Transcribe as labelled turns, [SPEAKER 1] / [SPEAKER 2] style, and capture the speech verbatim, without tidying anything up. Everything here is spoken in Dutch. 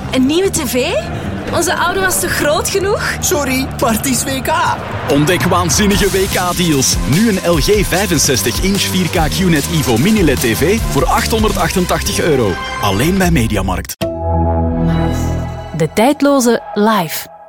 [SPEAKER 1] Een nieuwe tv? Onze oude was te groot genoeg?
[SPEAKER 2] Sorry, maar het is W K.
[SPEAKER 3] Ontdek waanzinnige W K-deals. Nu een L G vijfenzestig inch vier K Q N E T Evo Mini L E D T V voor achthonderdachtentachtig euro. Alleen bij Mediamarkt.
[SPEAKER 4] De tijdloze live.